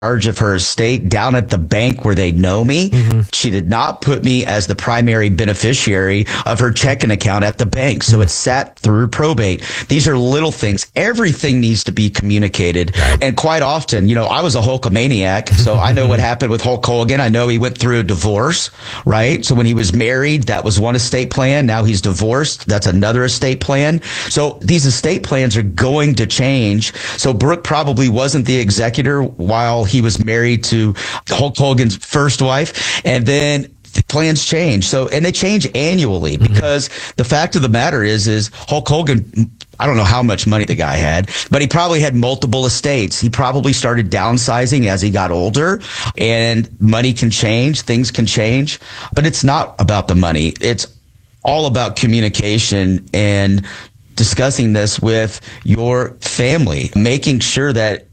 charge of her estate down at the bank where they know me. Mm-hmm. She did not put me as the primary beneficiary of her checking account at the bank. So it sat through probate. These are little things. Everything needs to be communicated. And quite often, I was a Hulkamaniac, so I know what happened with Hulk Hogan. I know he went through a divorce, right? So when he was married, that was one estate plan. Now he's divorced. That's another estate plan. So these estate plans are going to change. So Brooke probably wasn't the executor while he was married to Hulk Hogan's first wife. And then the plans change. So, and they change annually because the fact of the matter is Hulk Hogan, I don't know how much money the guy had, but he probably had multiple estates. He probably started downsizing as he got older, and money can change, things can change, but it's not about the money. It's all about communication and discussing this with your family, making sure that,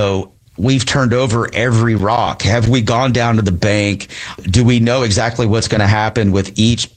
we've turned over every rock. Have we gone down to the bank? Do we know exactly what's going to happen with each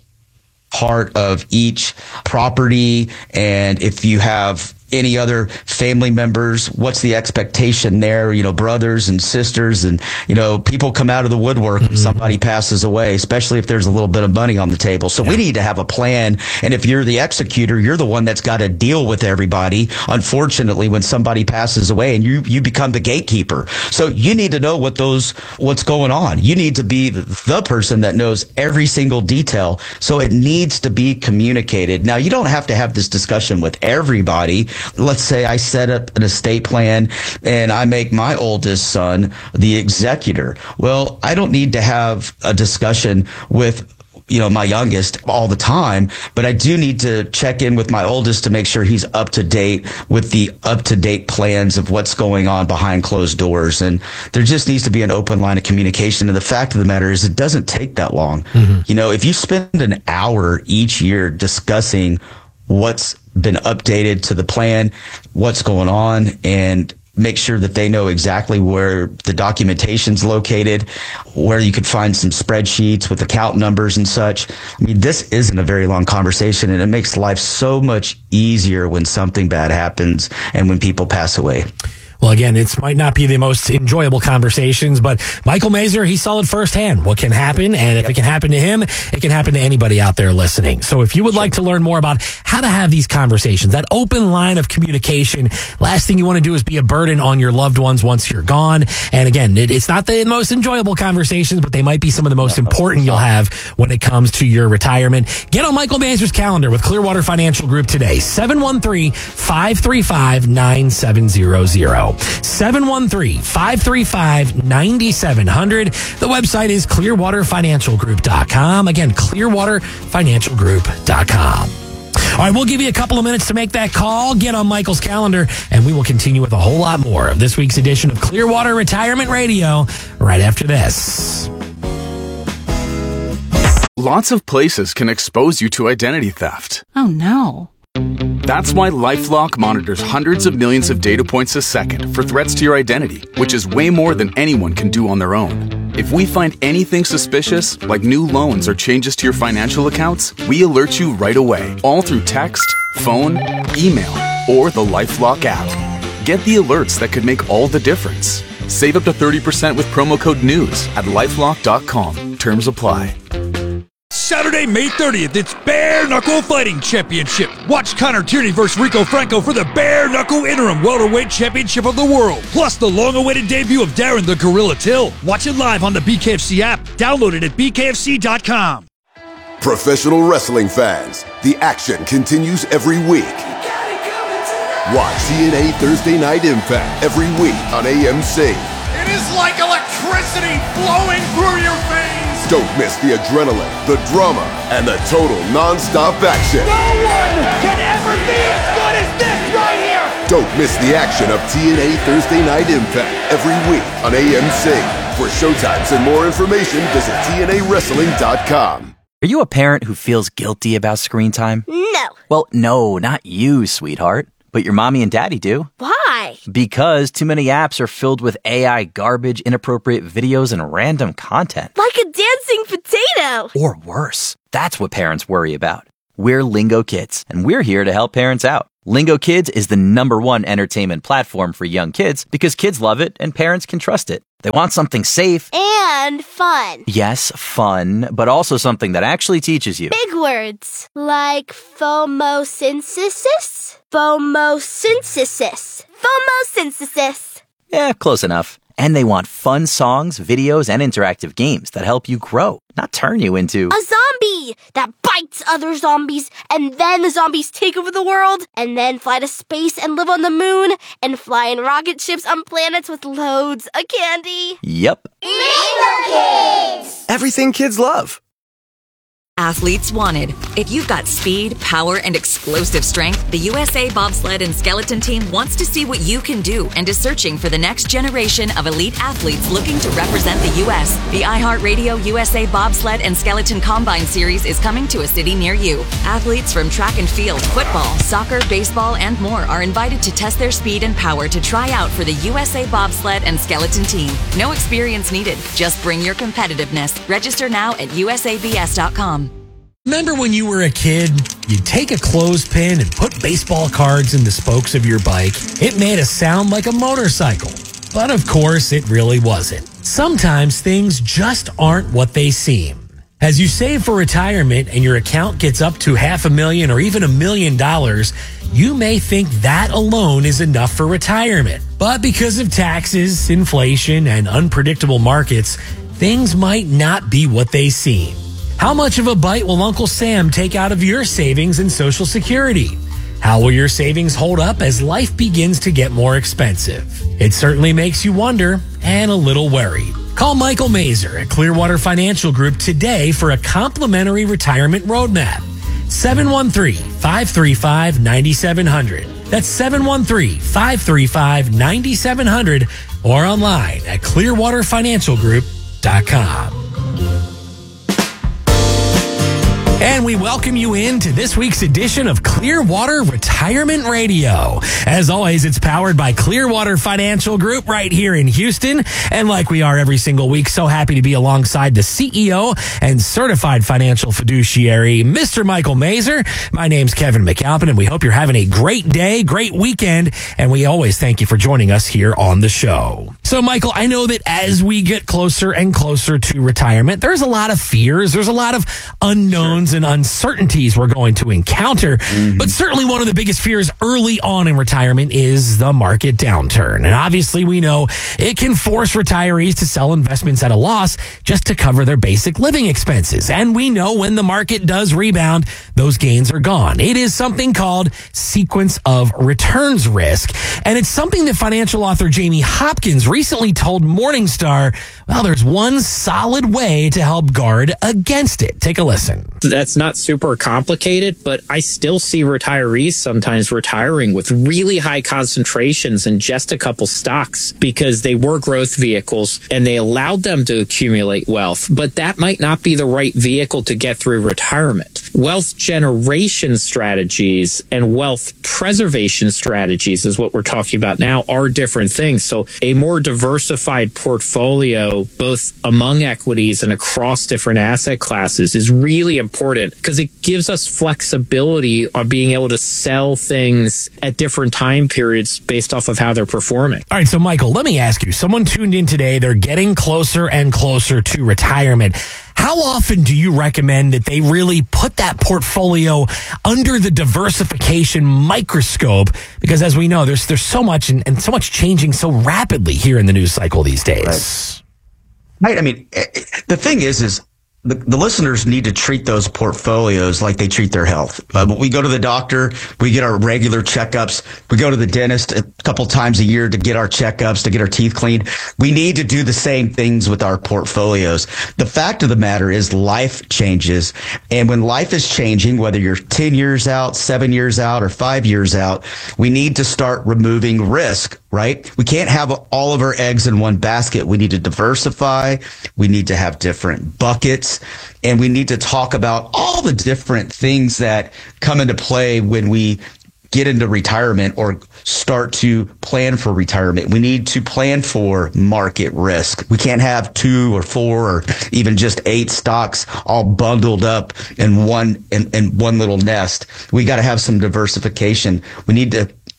part of each property? And if you have any other family members, what's the expectation there? Brothers and sisters and, people come out of the woodwork when somebody passes away, especially if there's a little bit of money on the table. So we need to have a plan. And if you're the executor, you're the one that's got to deal with everybody. Unfortunately, when somebody passes away and you become the gatekeeper. So you need to know what's going on. You need to be the person that knows every single detail. So it needs to be communicated. Now, you don't have to have this discussion with everybody. Let's say I set up an estate plan and I make my oldest son the executor. Well, I don't need to have a discussion with my youngest all the time, but I do need to check in with my oldest to make sure he's up to date with the up-to-date plans of what's going on behind closed doors. And there just needs to be an open line of communication. And the fact of the matter is it doesn't take that long. If you spend an hour each year discussing what's been updated to the plan, what's going on, and make sure that they know exactly where the documentation's located, where you could find some spreadsheets with account numbers and such. I mean, this isn't a very long conversation, and it makes life so much easier when something bad happens and when people pass away. Well, again, it might not be the most enjoyable conversations, but Michael Mazer, he saw it firsthand what can happen. And if it can happen to him, it can happen to anybody out there listening. So if you would like to learn more about how to have these conversations, that open line of communication, last thing you want to do is be a burden on your loved ones once you're gone. And again, it's not the most enjoyable conversations, but they might be some of the most important you'll have when it comes to your retirement. Get on Michael Mazer's calendar with Clearwater Financial Group today, 713-535-9700. 713-535-9700. The website is clearwaterfinancialgroup.com. Again, clearwaterfinancialgroup.com. All right, we'll give you a couple of minutes to make that call. Get on Michael's calendar, and we will continue with a whole lot more of this week's edition of Clearwater Retirement Radio right after this. Lots of places can expose you to identity theft. Oh, no. That's why LifeLock monitors hundreds of millions of data points a second for threats to your identity, which is way more than anyone can do on their own. If we find anything suspicious, like new loans or changes to your financial accounts, we alert you right away, all through text, phone, email, or the LifeLock app. Get the alerts that could make all the difference. Save up to 30% with promo code NEWS at LifeLock.com. Terms apply. Saturday, May 30th, it's Bare Knuckle Fighting Championship. Watch Connor Tierney versus Rico Franco for the Bare Knuckle Interim Welterweight Championship of the World. Plus the long-awaited debut of Darren the Gorilla Till. Watch it live on the BKFC app. Download it at bkfc.com. Professional wrestling fans, the action continues every week. Watch TNA Thursday Night Impact every week on AMC. It is like electricity flowing through your veins. Don't miss the adrenaline, the drama, and the total non-stop action. No one can ever be as good as this right here. Don't miss the action of TNA Thursday Night Impact every week on AMC. For showtimes and more information, visit TNAWrestling.com. Are you a parent who feels guilty about screen time? No. Well, no, not you, sweetheart. But your mommy and daddy do. Why? Because too many apps are filled with AI garbage, inappropriate videos, and random content. Like a dancing potato. Or worse. That's what parents worry about. We're Lingo Kids, and we're here to help parents out. Lingo Kids is the #1 entertainment platform for young kids because kids love it and parents can trust it. They want something safe. And fun. Yes, fun, but also something that actually teaches you. Big words like photosynthesis. Photosynthesis. Photosynthesis. Yeah, close enough. And they want fun songs, videos, and interactive games that help you grow, not turn you into a zombie that bites other zombies, and then the zombies take over the world, and then fly to space and live on the moon, and fly in rocket ships on planets with loads of candy. Yep. Lingo Kids! Everything kids love. Athletes wanted. If you've got speed, power, and explosive strength, the USA Bobsled and Skeleton Team wants to see what you can do and is searching for the next generation of elite athletes looking to represent the U.S. The iHeartRadio USA Bobsled and Skeleton Combine Series is coming to a city near you. Athletes from track and field, football, soccer, baseball, and more are invited to test their speed and power to try out for the USA Bobsled and Skeleton Team. No experience needed. Just bring your competitiveness. Register now at usabs.com. Remember when you were a kid, you'd take a clothespin and put baseball cards in the spokes of your bike? It made a sound like a motorcycle. But of course, it really wasn't. Sometimes things just aren't what they seem. As you save for retirement and your account gets up to $500,000 or even $1 million, you may think that alone is enough for retirement. But because of taxes, inflation, and unpredictable markets, things might not be what they seem. How much of a bite will Uncle Sam take out of your savings and Social Security? How will your savings hold up as life begins to get more expensive? It certainly makes you wonder and a little worried. Call Michael Mazer at Clearwater Financial Group today for a complimentary retirement roadmap. 713-535-9700. That's 713-535-9700 or online at clearwaterfinancialgroup.com. And we welcome you into this week's edition of Clearwater Retirement Radio. As always, it's powered by Clearwater Financial Group right here in Houston. And like we are every single week, so happy to be alongside the CEO and certified financial fiduciary, Mr. Michael Mazer. My name's Kevin McAlpin, and we hope you're having a great day, great weekend. And we always thank you for joining us here on the show. So, Michael, I know that as we get closer and closer to retirement, there's a lot of fears. There's a lot of unknowns and uncertainties we're going to encounter. But certainly one of the biggest fears early on in retirement is the market downturn. And obviously we know it can force retirees to sell investments at a loss just to cover their basic living expenses. And we know when the market does rebound, those gains are gone. It is something called sequence of returns risk. And it's something that financial author Jamie Hopkins recently told Morningstar, well, there's one solid way to help guard against it. Take a listen. That's not super complicated, but I still see retirees sometimes retiring with really high concentrations in just a couple stocks because they were growth vehicles and they allowed them to accumulate wealth. But that might not be the right vehicle to get through retirement. Wealth generation strategies and wealth preservation strategies is what we're talking about now are different things. So a more diversified portfolio, both among equities and across different asset classes, is really important because it gives us flexibility on being able to sell things at different time periods based off of how they're performing. All right, so Michael, let me ask you, someone tuned in today, they're getting closer and closer to retirement. How often do you recommend that they really put that portfolio under the diversification microscope? Because as we know, there's so much and so much changing so rapidly here in the news cycle these days. Right. I mean, the thing is the listeners need to treat those portfolios like they treat their health. We go to the doctor, we get our regular checkups, we go to the dentist a couple times a year to get our checkups, to get our teeth cleaned. We need to do the same things with our portfolios. The fact of the matter is life changes. And when life is changing, whether you're 10 years out, 7 years out, or 5 years out, we need to start removing risk, right? We can't have all of our eggs in one basket. We need to diversify. We need to have different buckets. And we need to talk about all the different things that come into play when we get into retirement or start to plan for retirement. We need to plan for market risk. We can't have 2 or 4 or even just 8 stocks all bundled up in one little nest. We got to have some diversification. We need to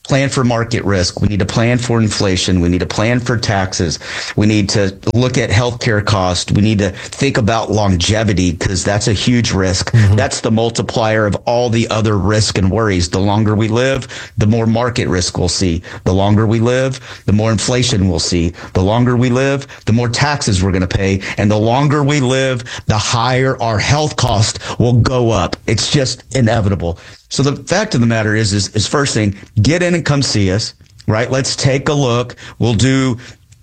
plan for market risk. We need to plan for inflation. We need to plan for taxes. We need to look at healthcare costs. We need to think about longevity because that's a huge risk. That's the multiplier of all the other risk and worries. The longer we live, the more market risk we'll see. The longer we live, the more inflation we'll see. The longer we live, the more taxes we're going to pay. And the longer we live, the higher our health cost will go up. It's just inevitable. So the fact of the matter is first thing, get in and come see us, right? Let's take a look. We'll do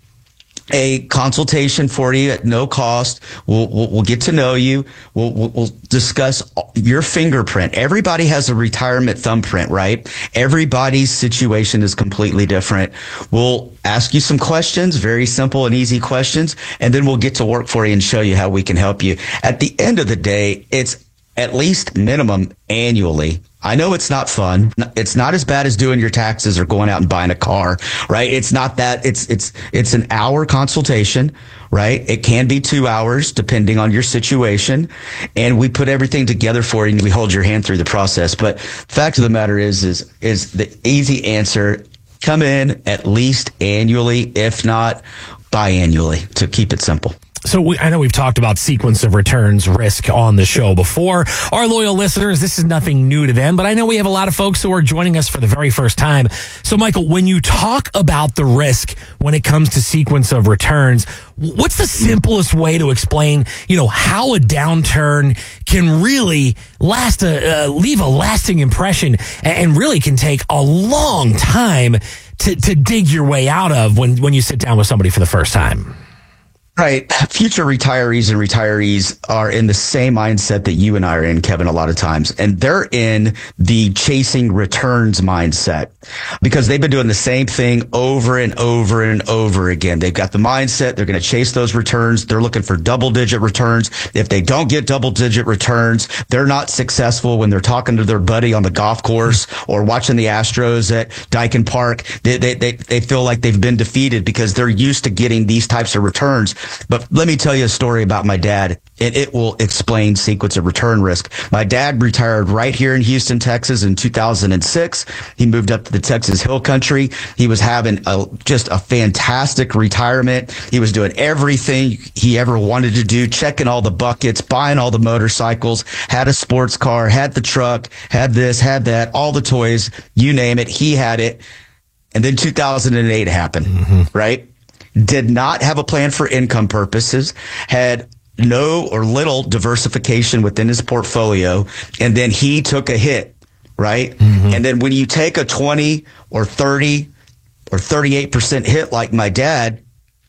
a consultation for you at no cost. We'll get to know you. We'll discuss your fingerprint. Everybody has a retirement thumbprint, right? Everybody's situation is completely different. We'll ask you some questions, very simple and easy questions, and then we'll get to work for you and show you how we can help you. At the end of the day, it's at least minimum annually. I know it's not fun. It's not as bad as doing your taxes or going out and buying a car, right? It's not that. It's an hour consultation, right? It can be 2 hours depending on your situation. And we put everything together for you and we hold your hand through the process. But the fact of the matter is the easy answer, come in at least annually, if not biannually, to keep it simple. So I know we've talked about sequence of returns risk on the show before. Our loyal listeners, this is nothing new to them, but I know we have a lot of folks who are joining us for the very first time. So Michael, when you talk about the risk when it comes to sequence of returns, what's the simplest way to explain, how a downturn can really leave a lasting impression and really can take a long time to dig your way out of when you sit down with somebody for the first time? Right. Future retirees and retirees are in the same mindset that you and I are in, Kevin, a lot of times. And they're in the chasing returns mindset because they've been doing the same thing over and over and over again. They've got the mindset. They're going to chase those returns. They're looking for double-digit returns. If they don't get double-digit returns, they're not successful when they're talking to their buddy on the golf course or watching the Astros at Daikin Park. They feel like they've been defeated because they're used to getting these types of returns. But let me tell you a story about my dad, and it will explain sequence of return risk. My dad retired right here in Houston, Texas in 2006. He moved up to the Texas Hill Country. He was having just a fantastic retirement. He was doing everything he ever wanted to do, checking all the buckets, buying all the motorcycles, had a sports car, had the truck, had this, had that, all the toys, you name it. He had it. And then 2008 happened, right? Did not have a plan for income purposes, had no or little diversification within his portfolio, and then he took a hit, right? And then when you take a 20 or 30 or 38% hit like my dad,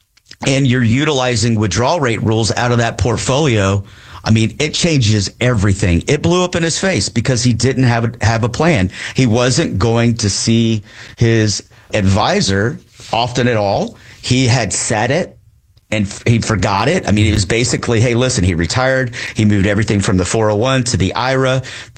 and you're utilizing withdrawal rate rules out of that portfolio, I mean, it changes everything. It blew up in his face because he didn't have a plan. He wasn't going to see his advisor often at all. He had said it and he forgot it. I mean, it was basically, hey, listen, he retired. He moved everything from the 401 to the IRA.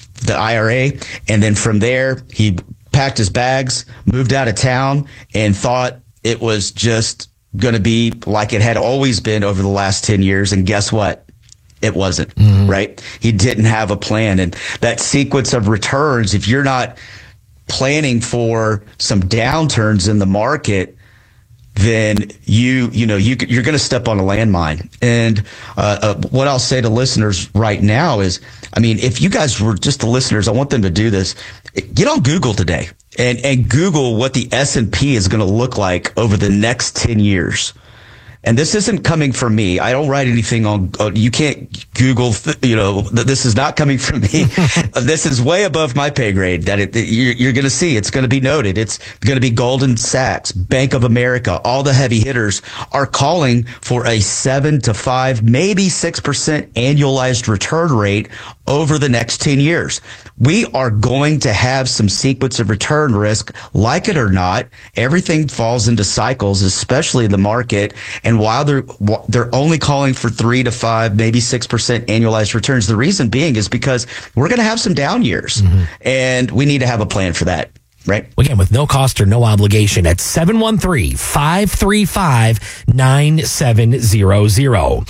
And then from there, he packed his bags, moved out of town, and thought it was just going to be like it had always been over the last 10 years. And guess what? It wasn't, right? He didn't have a plan. And that sequence of returns, if you're not planning for some downturns in the market, then you're going to step on a landmine. And what I'll say to listeners right now is, I mean, if you guys were just the listeners, I want them to do this. Get on Google today and Google what the S&P is going to look like over the next 10 years. And this isn't coming from me. I don't write anything on, you can't Google, this is not coming from me. This is way above my pay grade you're going to see. It's going to be noted. It's going to be Goldman Sachs, Bank of America. All the heavy hitters are calling for a 7 to 5, maybe 6% annualized return rate over the next 10 years. We are going to have some sequence of return risk, like it or not. Everything falls into cycles, especially the market. And while they're only calling for 3 to 5, maybe 6% annualized returns, the reason being is because we're going to have some down years, and we need to have a plan for that. Right. Again, with no cost or no obligation at 713-535-9700.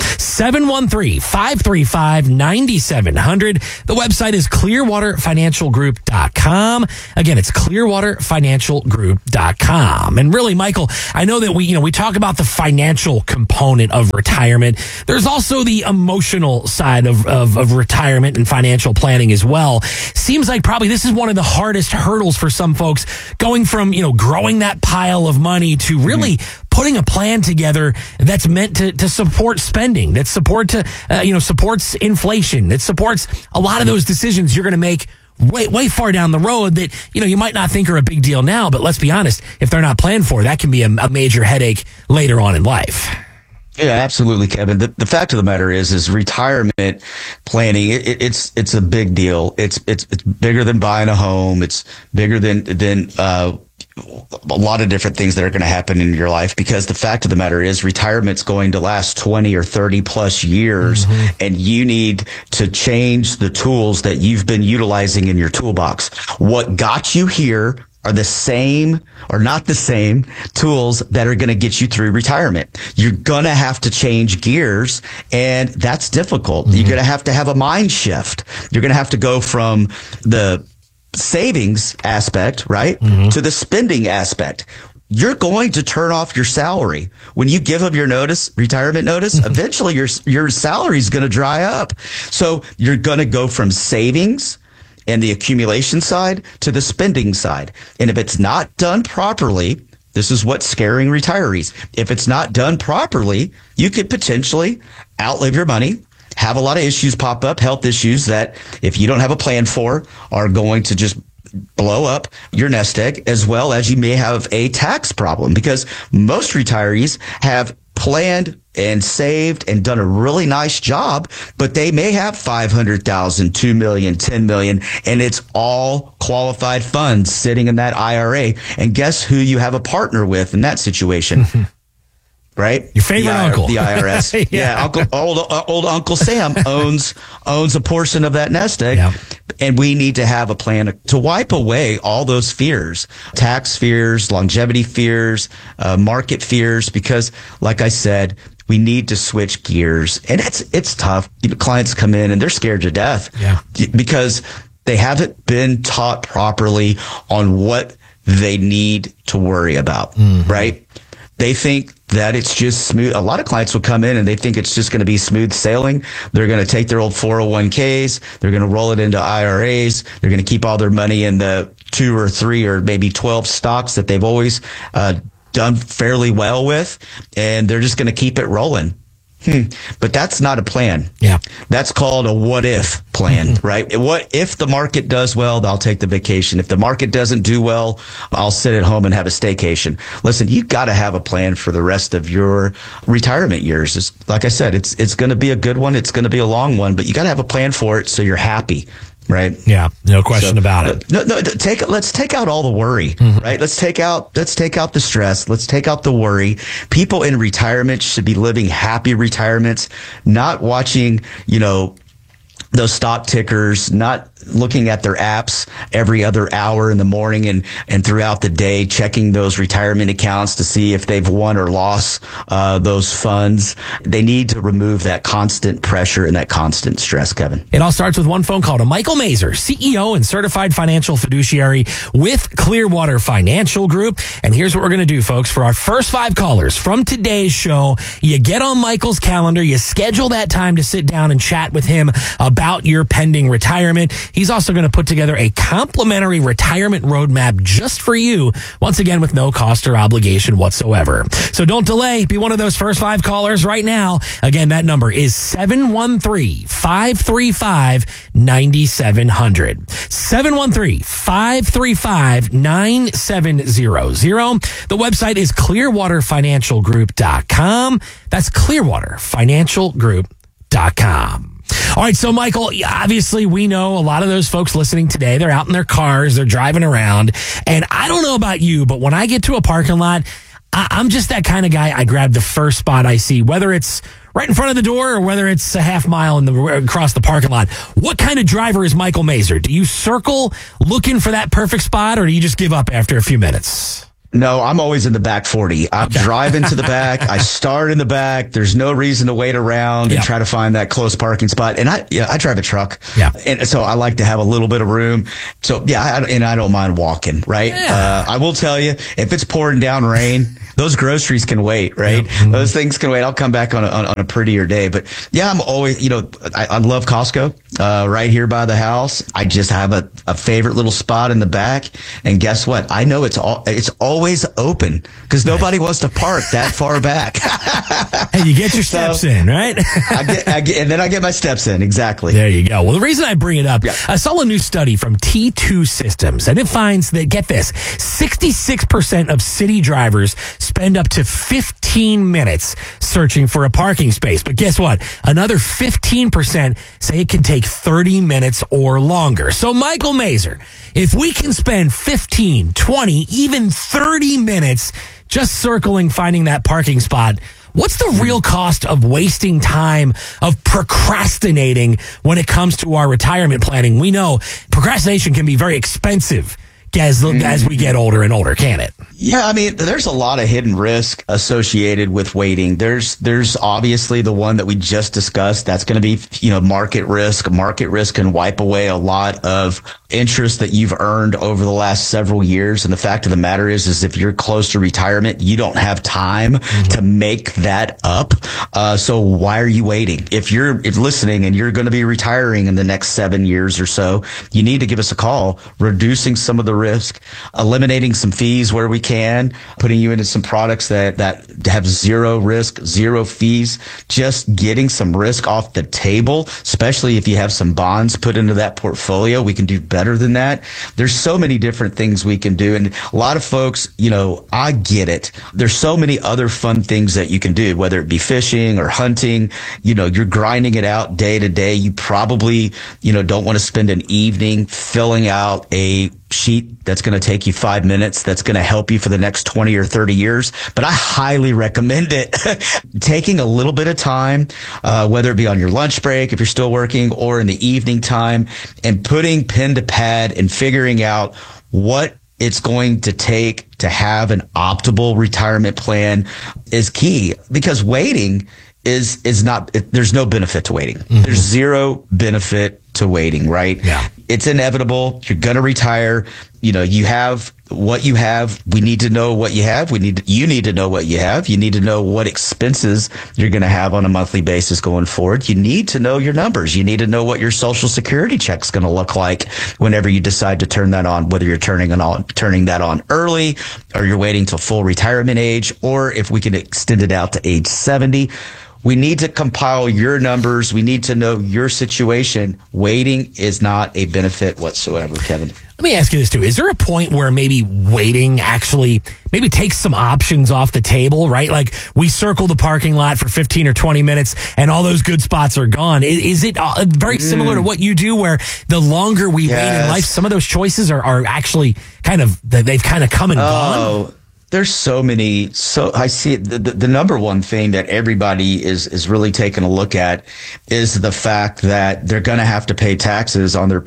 713-535-9700. The website is clearwaterfinancialgroup.com. Again, it's clearwaterfinancialgroup.com. And really, Michael, I know that we talk about the financial component of retirement. There's also the emotional side of retirement and financial planning as well. Seems like probably this is one of the hardest hurdles for some folks, going from, growing that pile of money to really putting a plan together that's meant to support spending, that supports inflation, that supports a lot of those decisions you're going to make way far down the road that, you might not think are a big deal now, but let's be honest, if they're not planned for, that can be a major headache later on in life. Yeah, absolutely, Kevin. The fact of the matter is retirement planning. It's a big deal. It's bigger than buying a home. It's bigger than a lot of different things that are going to happen in your life, because the fact of the matter is retirement's going to last 20 or 30 plus years, and you need to change the tools that you've been utilizing in your toolbox. What got you here are the same or not the same tools that are going to get you through retirement. You're going to have to change gears, and that's difficult. You're going to have a mind shift. You're going to have to go from the savings aspect, right, to the spending aspect. You're going to turn off your salary. When you give up your retirement notice, eventually your salary is going to dry up. So you're going to go from savings and the accumulation side to the spending side. And if it's not done properly, this is what's scaring retirees. If it's not done properly, you could potentially outlive your money, have a lot of issues pop up, health issues that if you don't have a plan for are going to just blow up your nest egg, as well as you may have a tax problem, because most retirees have planned and saved and done a really nice job, but they may have $500,000, $2 million, $10 million, and it's all qualified funds sitting in that IRA. And guess who you have a partner with in that situation? Right? Your favorite uncle. The IRS. Yeah. Old Uncle Sam owns a portion of that nest egg. Yeah. And we need to have a plan to wipe away all those fears, tax fears, longevity fears, market fears, because like I said, we need to switch gears. And it's tough. Clients come in and they're scared to death because they haven't been taught properly on what they need to worry about, right? They think that it's just smooth. A lot of clients will come in and they think it's just going to be smooth sailing. They're going to take their old 401ks. They're going to roll it into IRAs. They're going to keep all their money in the 2 or 3 or maybe 12 stocks that they've always done fairly well with. And they're just going to keep it rolling. But that's not a plan. Yeah. That's called a what if plan, right? What if the market does well, I'll take the vacation. If the market doesn't do well, I'll sit at home and have a staycation. Listen, you've got to have a plan for the rest of your retirement years. Like I said, it's going to be a good one. It's going to be a long one, but you got to have a plan for it so you're happy. Right. Yeah. No question about it. Let's take out all the worry, right? Let's take out the stress. Let's take out the worry. People in retirement should be living happy retirements, not watching, those stock tickers, not looking at their apps every other hour in the morning and throughout the day, checking those retirement accounts to see if they've won or lost those funds. They need to remove that constant pressure and that constant stress, Kevin. It all starts with one phone call to Michael Mazer, CEO and certified financial fiduciary with Clearwater Financial Group. And here's what we're going to do, folks. For our first 5 callers from today's show, you get on Michael's calendar, you schedule that time to sit down and chat with him about your pending retirement. He's also going to put together a complimentary retirement roadmap just for you, once again, with no cost or obligation whatsoever. So don't delay. Be one of those first 5 callers right now. Again, that number is 713-535-9700. 713-535-9700. The website is clearwaterfinancialgroup.com. That's clearwaterfinancialgroup.com. All right, so Michael, obviously we know a lot of those folks listening today, they're out in their cars, they're driving around, and I don't know about you, but when I get to a parking lot, I'm just that kind of guy. I grab the first spot I see, whether it's right in front of the door or whether it's a half mile across the parking lot. What kind of driver is Michael Mazer? Do you circle looking for that perfect spot, or do you just give up after a few minutes? No, I'm always in the back 40. I'm driving to the back. I start in the back. There's no reason to wait around and try to find that close parking spot. And I drive a truck. Yeah. And so I like to have a little bit of room. So I don't mind walking, right? Yeah. I will tell you, if it's pouring down rain, those groceries can wait, right? Mm-hmm. Those things can wait. I'll come back on a prettier day. But yeah, I'm always, I love Costco, right here by the house. I just have a favorite little spot in the back. And guess what? I know it's always open because nobody wants to park that far back. Hey, you get your steps in, right? and then I get my steps in. Exactly. There you go. Well, the reason I bring it up, I saw a new study from T2 Systems, and it finds that, get this, 66% of city drivers spend up to 15 minutes searching for a parking space. But guess what? Another 15% say it can take 30 minutes or longer. So, Michael Mazer, if we can spend 15, 20, even 30 minutes just circling, finding that parking spot, what's the real cost of wasting time, of procrastinating when it comes to our retirement planning? We know procrastination can be very expensive as we get older and older, can it? Yeah, I mean, there's a lot of hidden risk associated with waiting. There's obviously the one that we just discussed. That's going to be, market risk. Market risk can wipe away a lot of interest that you've earned over the last several years. And the fact of the matter is if you're close to retirement, you don't have time to make that up. So why are you waiting? If you're listening and you're going to be retiring in the next 7 years or so, you need to give us a call, reducing some of the risk, eliminating some fees where we can, putting you into some products that have zero risk, zero fees, just getting some risk off the table, especially if you have some bonds put into that portfolio. We can do better than that. There's so many different things we can do. And a lot of folks, I get it. There's so many other fun things that you can do, whether it be fishing or hunting. You're grinding it out day to day. You probably, don't want to spend an evening filling out a sheet that's going to take you 5 minutes, that's going to help you for the next 20 or 30 years. But I highly recommend it. Taking a little bit of time, whether it be on your lunch break, if you're still working, or in the evening time, and putting pen to pad and figuring out what it's going to take to have an optimal retirement plan is key, because waiting is not, there's no benefit to waiting. Mm-hmm. There's zero benefit to waiting, right? Yeah. It's inevitable. You're going to retire. You have what you have. We need to know what you have. You need to know what you have. You need to know what expenses you're going to have on a monthly basis going forward. You need to know your numbers. You need to know what your Social Security check's going to look like whenever you decide to turn that on, whether you're turning that on early, or you're waiting till full retirement age, or if we can extend it out to age 70. We need to compile your numbers. We need to know your situation. Waiting is not a benefit whatsoever, Kevin. Let me ask you this, too. Is there a point where maybe waiting actually maybe takes some options off the table, right? Like we circle the parking lot for 15 or 20 minutes and all those good spots are gone. Is it very similar to what you do, where the longer we wait in life, some of those choices are actually they've kind of come and gone? There's so many. So I see the number one thing that everybody is really taking a look at is the fact that they're going to have to pay taxes on their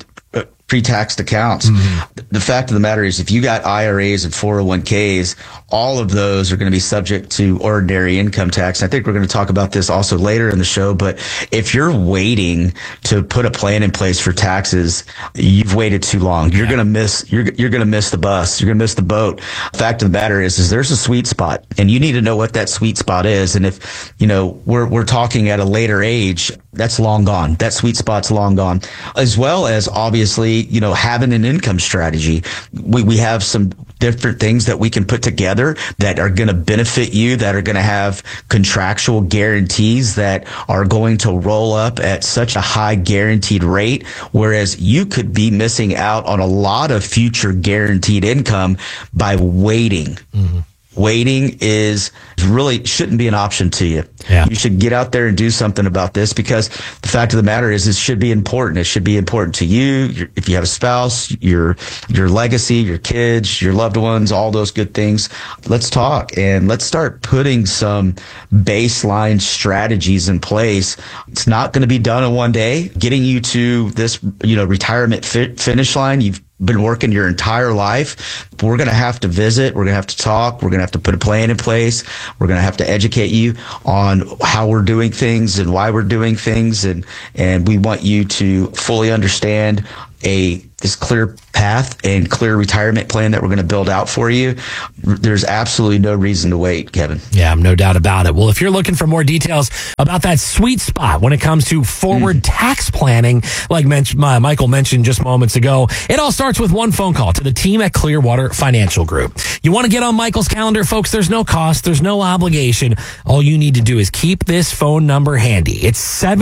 pre-taxed accounts. Mm-hmm. The fact of the matter is, if you got IRAs and 401ks, all of those are going to be subject to ordinary income tax. I think we're going to talk about this also later in the show, but if you're waiting to put a plan in place for taxes, you've waited too long. You're going to miss, you're going to miss the bus. You're going to miss the boat. The fact of the matter is there's a sweet spot, and you need to know what that sweet spot is. And if, we're talking at a later age, that's long gone. That sweet spot's long gone. As well as obviously, having an income strategy. We have some different things that we can put together that are going to benefit you, that are going to have contractual guarantees that are going to roll up at such a high guaranteed rate, whereas you could be missing out on a lot of future guaranteed income by waiting. Mm-hmm. waiting is really shouldn't be an option to you. Yeah. You should get out there and do something about this, because the fact of the matter is it should be important. It should be important to you. If you have a spouse, your legacy, your kids, your loved ones, all those good things. Let's talk and let's start putting some baseline strategies in place. It's not going to be done in one day. Getting you to this, retirement finish line, you've been working your entire life. We're going to have to visit. We're going to have to talk. We're going to have to put a plan in place. We're going to have to educate you on how we're doing things and why we're doing things. And we want you to fully understand this clear path and clear retirement plan that we're going to build out for you. There's absolutely no reason to wait, Kevin. Yeah, no doubt about it. Well, if you're looking for more details about that sweet spot when it comes to forward tax planning, like Michael mentioned just moments ago, it all starts with one phone call to the team at Clearwater Financial Group. You want to get on Michael's calendar, folks? There's no cost. There's no obligation. All you need to do is keep this phone number handy. It's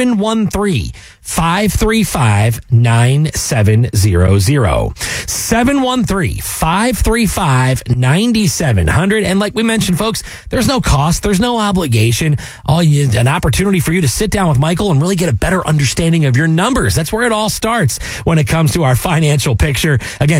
713-535-9700. 713-535-9700. And like we mentioned, folks, there's no cost. There's no obligation. An opportunity for you to sit down with Michael and really get a better understanding of your numbers. That's where it all starts when it comes to our financial picture. Again,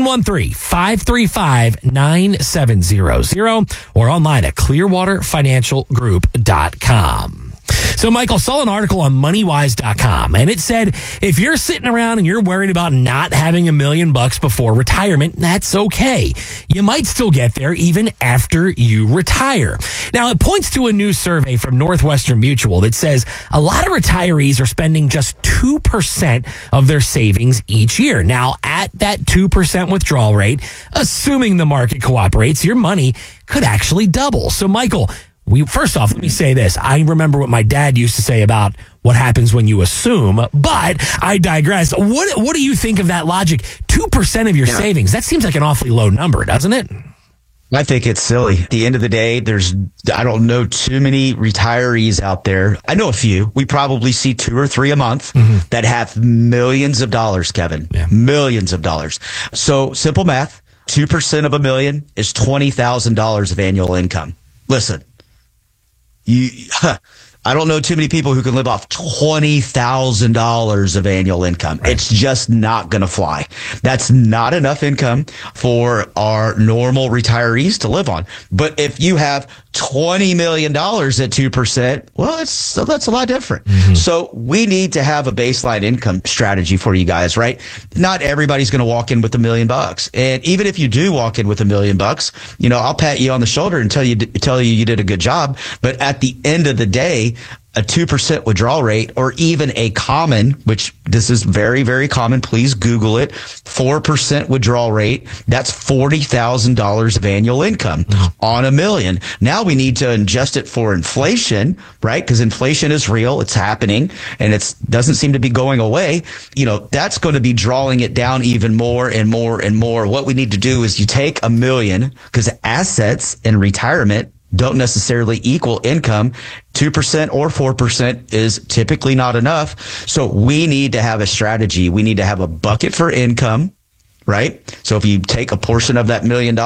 713-535-9700 or online at clearwaterfinancialgroup.com. So, Michael, saw an article on MoneyWise.com, and it said, if you're sitting around and you're worried about not having $1 million before retirement, that's okay. You might still get there even after you retire. Now, it points to a new survey from Northwestern Mutual that says a lot of retirees are spending just 2% of their savings each year. Now, at that 2% withdrawal rate, assuming the market cooperates, your money could actually double. So, Michael, first off, let me say this. I remember what my dad used to say about what happens when you assume, but I digress. What do you think of that logic? 2% of your savings. That seems like an awfully low number, doesn't it? I think it's silly. At the end of the day, I don't know too many retirees out there. I know a few. We probably see 2 or 3 a month that have millions of dollars, Kevin. Yeah. Millions of dollars. So simple math, 2% of $1 million is $20,000 of annual income. Listen. I don't know too many people who can live off $20,000 of annual income. Right. It's just not going to fly. That's not enough income for our normal retirees to live on. But if you have $20 million at 2%, well, that's a lot different. So we need to have a baseline income strategy for you guys, right? Not everybody's going to walk in with $1 million. And even if you do walk in with $1 million, I'll pat you on the shoulder and tell you you did a good job. But at the end of the day, a 2% withdrawal rate, or even a common, which this is very, very common. Please Google it. 4% withdrawal rate. That's $40,000 of annual income on $1 million. Now we need to adjust it for inflation, right? Because inflation is real. It's happening and it doesn't seem to be going away. That's going to be drawing it down even more and more and more. What we need to do is you take $1 million, because assets in retirement don't necessarily equal income. 2% or 4% is typically not enough. So we need to have a strategy. We need to have a bucket for income, right? So if you take a portion of that $1 million,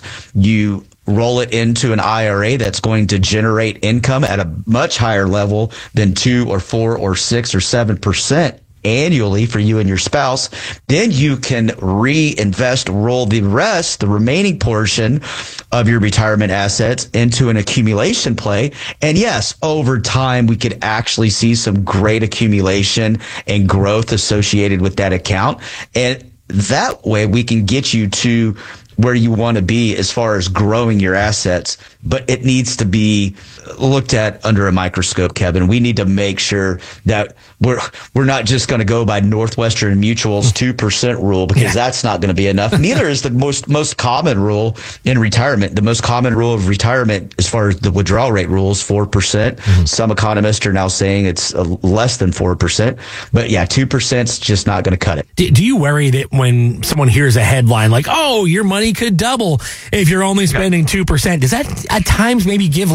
you roll it into an IRA that's going to generate income at a much higher level than 2 or 4 or 6 or 7% annually for you and your spouse. Then you can reinvest, roll the remaining portion of your retirement assets into an accumulation play. And yes, over time, we could actually see some great accumulation and growth associated with that account. And that way we can get you to where you want to be as far as growing your assets, but it needs to be looked at under a microscope, Kevin. We need to make sure that we're not just going to go by Northwestern Mutual's 2% rule, because that's not going to be enough. Neither is the most common rule in retirement. The most common rule of retirement, as far as the withdrawal rate rule, is 4%. Some economists are now saying it's less than 4%. But yeah, 2% is just not going to cut it. Do you worry that when someone hears a headline like, oh, your money could double if you're only spending 2%, does that at times maybe give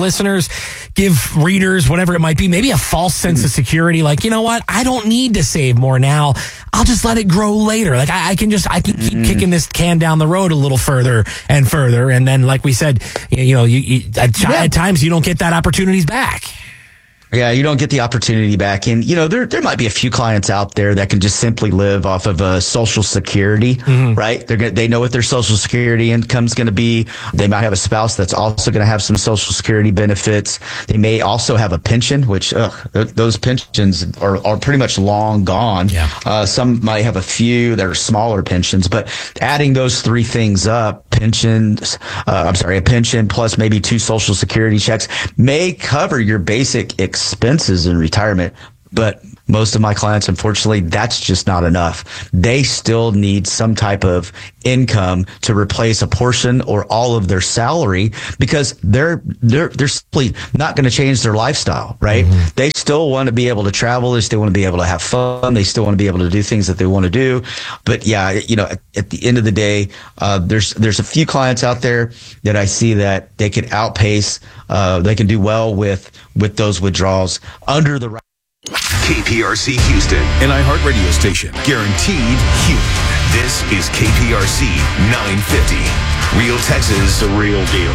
readers, whatever it might be, maybe a false sense of security? Like, you know what? I don't need to save more now. I'll just let it grow later. Like I can keep kicking this can down the road a little further and further. And then, like we said, at times you don't get that opportunities back. Yeah, you don't get the opportunity back. And, there might be a few clients out there that can just simply live off of Social Security, right? They know what their Social Security income's going to be. They might have a spouse that's also going to have some Social Security benefits. They may also have a pension, which those pensions are pretty much long gone. Yeah. Some might have a few that are smaller pensions, but adding those three things up, a pension plus maybe 2 Social Security checks may cover your basic expenses in retirement. But most of my clients, unfortunately, that's just not enough. They still need some type of income to replace a portion or all of their salary, because they're simply not going to change their lifestyle, right? They still want to be able to travel. They still want to be able to have fun. They still want to be able to do things that they want to do. But yeah, at the end of the day, there's a few clients out there that I see that they can outpace, they can do well with those withdrawals under the right. KPRC Houston, an iHeartRadio station, guaranteed human. This is KPRC 950. Real Texas, the real deal.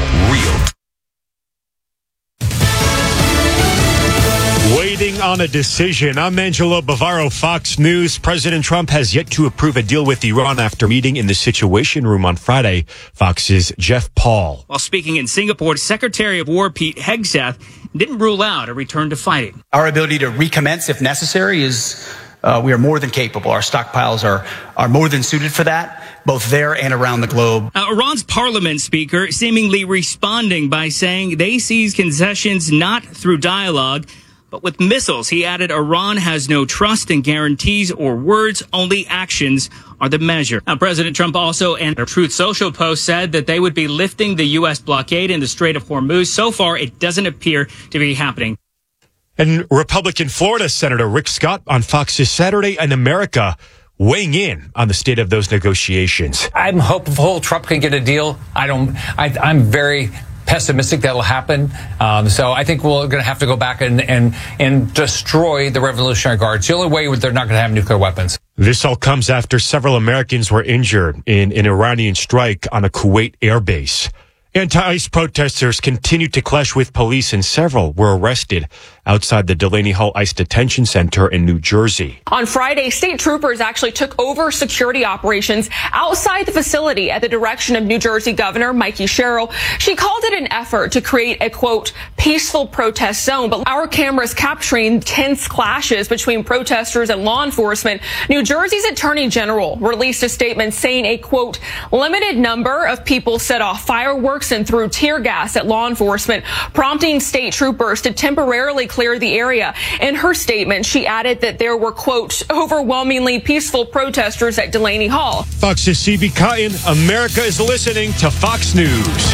Waiting on a decision. I'm Angelo Bavaro, Fox News. President Trump has yet to approve a deal with Iran after meeting in the Situation Room on Friday. Fox's Jeff Paul. While speaking in Singapore, Secretary of War Pete Hegseth didn't rule out a return to fighting. Our ability to recommence if necessary is, we are more than capable. Our stockpiles are more than suited for that, both there and around the globe. Iran's parliament speaker seemingly responding by saying they sees concessions not through dialogue, but with missiles. He added Iran has no trust in guarantees or words, only actions are the measure. Now, President Trump also, in a Truth Social post, said that they would be lifting the U.S. blockade in the Strait of Hormuz. So far, it doesn't appear to be happening. And Republican Florida Senator Rick Scott on Fox's Saturday in America weighing in on the state of those negotiations. I'm hopeful Trump can get a deal. I'm very pessimistic that'll happen. So I think we're going to have to go back and destroy the Revolutionary Guards. The only way they're not going to have nuclear weapons. This all comes after several Americans were injured in an Iranian strike on a Kuwait airbase. Anti-ICE protesters continued to clash with police, and several were arrested outside the Delaney Hall ICE Detention Center in New Jersey. On Friday, state troopers actually took over security operations outside the facility at the direction of New Jersey Governor Mikey Sherrill. She called it an effort to create a, quote, peaceful protest zone. But our cameras capturing tense clashes between protesters and law enforcement. New Jersey's Attorney General released a statement saying a, quote, limited number of people set off fireworks and threw tear gas at law enforcement, prompting state troopers to temporarily clear the area. In her statement, she added that there were, quote, overwhelmingly peaceful protesters at Delaney Hall. Fox's C.B. Cotton, America is listening to Fox News.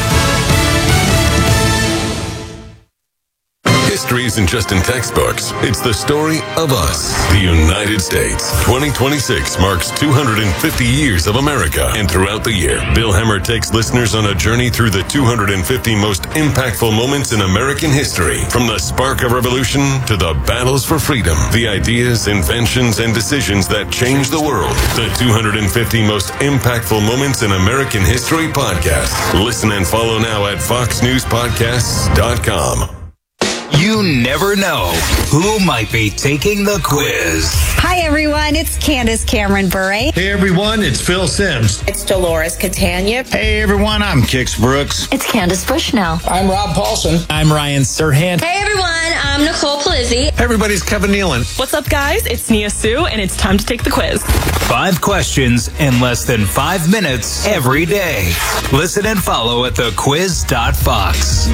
History isn't just in textbooks. It's the story of us, the United States. 2026 marks 250 years of America. And throughout the year, Bill Hemmer takes listeners on a journey through the 250 most impactful moments in American history. From the spark of revolution to the battles for freedom, the ideas, inventions, and decisions that changed the world. The 250 most impactful moments in American history podcast. Listen and follow now at foxnewspodcasts.com. You never know who might be taking the quiz. Hi, everyone. It's Candace Cameron Bure. Hey, everyone. It's Phil Sims. It's Dolores Catania. Hey, everyone. I'm Kix Brooks. It's Candace Bushnell. I'm Rob Paulson. I'm Ryan Serhant. Hey, everyone. I'm Nicole Palizzi. Hey, everybody. It's Kevin Nealon. What's up, guys? It's Nia Sue, and it's time to take the quiz. 5 questions in less than 5 minutes every day. Listen and follow at thequiz.fox.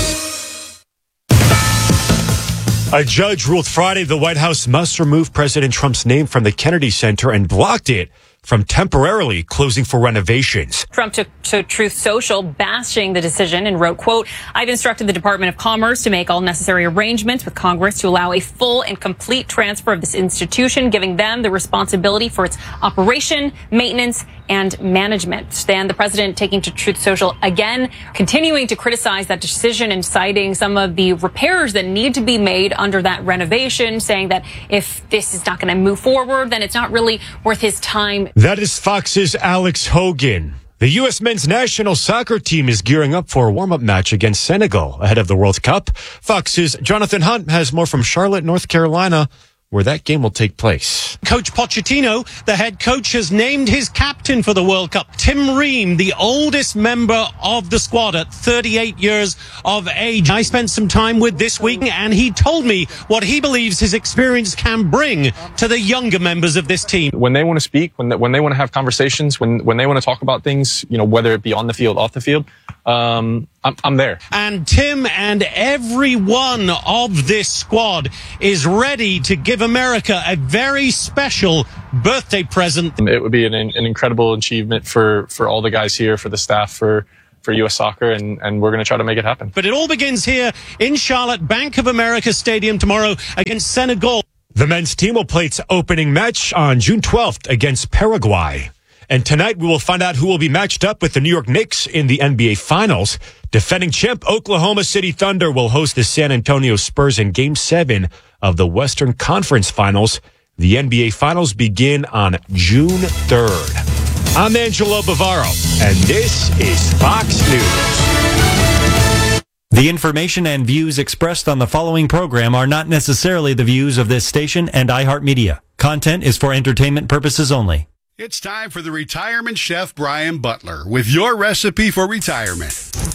A judge ruled Friday the White House must remove President Trump's name from the Kennedy Center and blocked it from temporarily closing for renovations. Trump took to Truth Social bashing the decision and wrote, quote, I've instructed the Department of Commerce to make all necessary arrangements with Congress to allow a full and complete transfer of this institution, giving them the responsibility for its operation, maintenance, and management. Then the president taking to Truth Social again, continuing to criticize that decision and citing some of the repairs that need to be made under that renovation, saying that if this is not going to move forward, then it's not really worth his time. That is Fox's Alex Hogan. The U.S. men's national soccer team is gearing up for a warm-up match against Senegal ahead of the World Cup. Fox's Jonathan Hunt has more from Charlotte, North Carolina, where that game will take place. Coach Pochettino, the head coach, has named his captain for the World Cup, Tim Ream, the oldest member of the squad at 38 years of age. I spent some time with this week, and he told me what he believes his experience can bring to the younger members of this team. When they want to speak, when they want to have conversations, when they want to talk about things, whether it be on the field, off the field, I'm there. And Tim and every one of this squad is ready to give America a very special birthday present. It would be an incredible achievement for all the guys here, for the staff, for U.S. Soccer, and we're going to try to make it happen. But it all begins here in Charlotte, Bank of America Stadium tomorrow against Senegal. The men's team will play its opening match on June 12th against Paraguay. And tonight we will find out who will be matched up with the New York Knicks in the NBA Finals. Defending champ Oklahoma City Thunder will host the San Antonio Spurs in Game 7 of the Western Conference Finals. The NBA Finals begin on June 3rd. I'm Angelo Bavaro, and this is Fox News. The information and views expressed on the following program are not necessarily the views of this station and iHeartMedia. Content is for entertainment purposes only. It's time for the retirement chef, Brian Butler, with your recipe for retirement.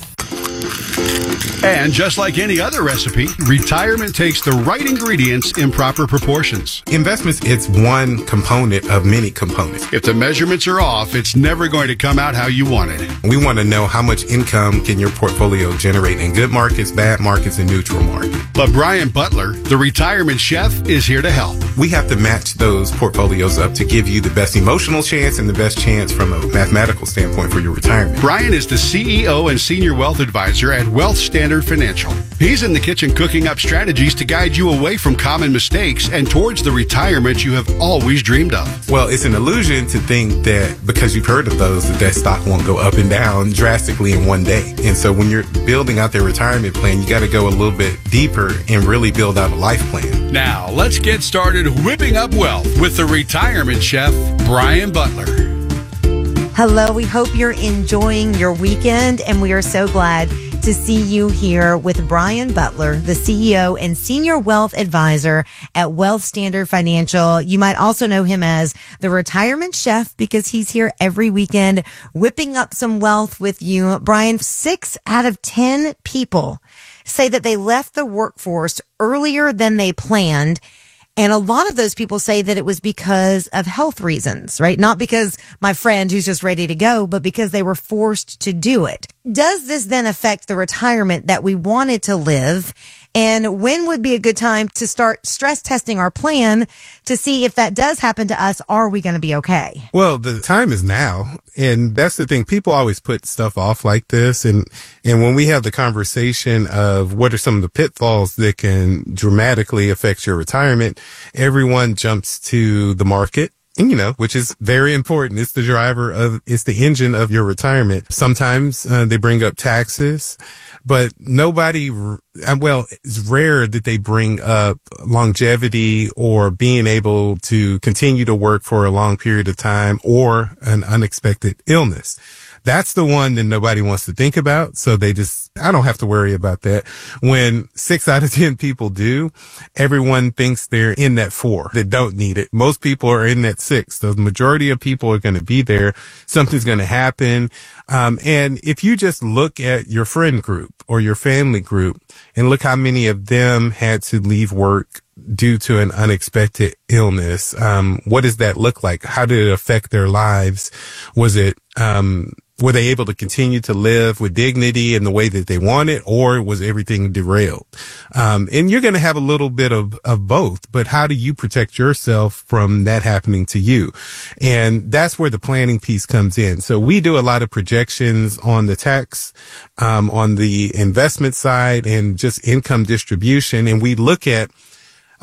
And just like any other recipe, retirement takes the right ingredients in proper proportions. Investments, it's one component of many components. If the measurements are off, it's never going to come out how you want it. We want to know how much income can your portfolio generate in good markets, bad markets, and neutral markets. But Brian Butler, the retirement chef, is here to help. We have to match those portfolios up to give you the best emotional chance and the best chance from a mathematical standpoint for your retirement. Brian is the CEO and Senior Wealth Advisor at Wealth Standard Financial. He's in the kitchen cooking up strategies to guide you away from common mistakes and towards the retirement you have always dreamed of. Well, it's an illusion to think that because you've heard of those, that stock won't go up and down drastically in one day. And so when you're building out their retirement plan, you got to go a little bit deeper and really build out a life plan. Now, let's get started whipping up wealth with the retirement chef, Brian Butler. Hello, we hope you're enjoying your weekend, and we are so glad to see you here with Brian Butler, the CEO and Senior Wealth Advisor at Wealth Standard Financial. You might also know him as the Retirement Chef because he's here every weekend whipping up some wealth with you. Brian, 6 out of 10 people say that they left the workforce earlier than they planned. And a lot of those people say that it was because of health reasons, right? Not because my friend who's just ready to go, but because they were forced to do it. Does this then affect the retirement that we wanted to live? And when would be a good time to start stress testing our plan to see if that does happen to us, are we going to be okay? Well, the time is now. And that's the thing. People always put stuff off like this. And when we have the conversation of what are some of the pitfalls that can dramatically affect your retirement, everyone jumps to the market. And, which is very important. It's it's the engine of your retirement. Sometimes they bring up taxes, but it's rare that they bring up longevity or being able to continue to work for a long period of time or an unexpected illness. That's the one that nobody wants to think about. So I don't have to worry about that. When 6 out of 10 people do, everyone thinks they're in that 4 that don't need it. Most people are in that 6. So the majority of people are going to be there. Something's going to happen. And if you just look at your friend group or your family group and look how many of them had to leave work due to an unexpected illness, what does that look like? How did it affect their lives? Were they able to continue to live with dignity in the way that they wanted, or was everything derailed? And you're going to have a little bit of both, but how do you protect yourself from that happening to you? And that's where the planning piece comes in. So we do a lot of projections on the tax, on the investment side and just income distribution. And we look at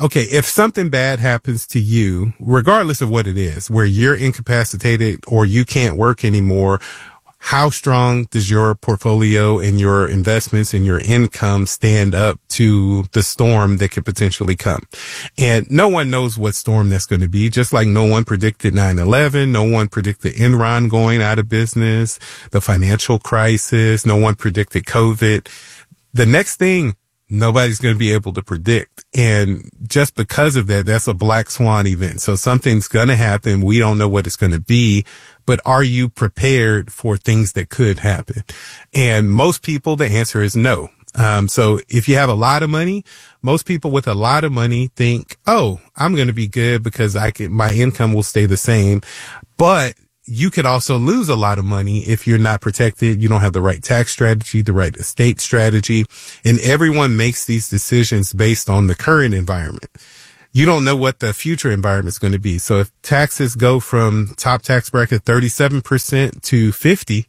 okay, if something bad happens to you, regardless of what it is, where you're incapacitated or you can't work anymore, how strong does your portfolio and your investments and your income stand up to the storm that could potentially come? And no one knows what storm that's going to be, just like no one predicted 9/11. No one predicted Enron going out of business, the financial crisis. No one predicted COVID. The next thing, nobody's going to be able to predict. And just because of that, that's a black swan event. So something's going to happen. We don't know what it's going to be, but are you prepared for things that could happen? And most people, the answer is no. So if you have a lot of money, most people with a lot of money think, oh, I'm going to be good because my income will stay the same. But you could also lose a lot of money if you're not protected. You don't have the right tax strategy, the right estate strategy. And everyone makes these decisions based on the current environment. You don't know what the future environment is going to be. So if taxes go from top tax bracket 37% to 50%,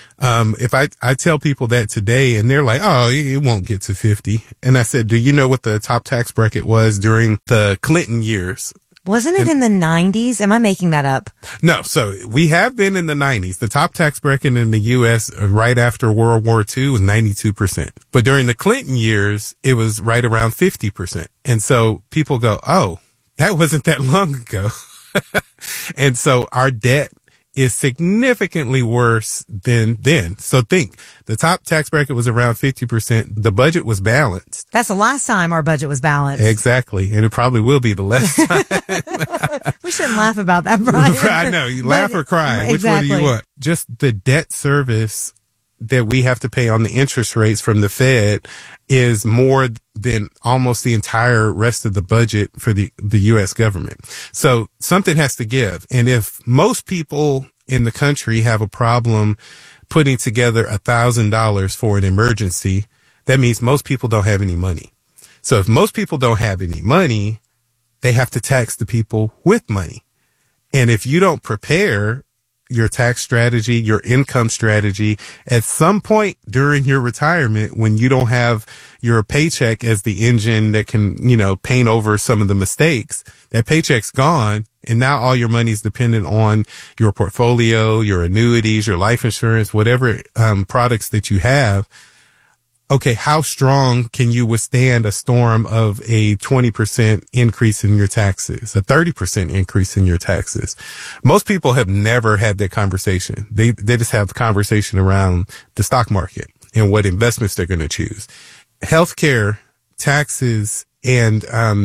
if I tell people that today and they're like, oh, it won't get to 50. And I said, do you know what the top tax bracket was during the Clinton years? Wasn't it in the 90s? Am I making that up? No. So we have been in the 90s. The top tax bracket in the U.S. right after World War II was 92%. But during the Clinton years, it was right around 50%. And so people go, oh, that wasn't that long ago. And so our debt is significantly worse than then. So think, the top tax bracket was around 50%. The budget was balanced. That's the last time our budget was balanced. Exactly. And it probably will be the last time. We shouldn't laugh about that, Brian. I know. You laugh or cry. Exactly. Which one do you want? Just the debt service that we have to pay on the interest rates from the Fed is more than almost the entire rest of the budget for the U.S. government. So something has to give. And if most people in the country have a problem putting together $1,000 for an emergency, that means most people don't have any money. So if most people don't have any money, they have to tax the people with money. And if you don't prepare your tax strategy, your income strategy, at some point during your retirement, when you don't have your paycheck as the engine that can, paint over some of the mistakes, that paycheck's gone. And now all your money is dependent on your portfolio, your annuities, your life insurance, whatever products that you have. Okay, how strong can you withstand a storm of a 20% increase in your taxes, a 30% increase in your taxes? Most people have never had that conversation. They just have the conversation around the stock market and what investments they're going to choose. Healthcare, taxes, and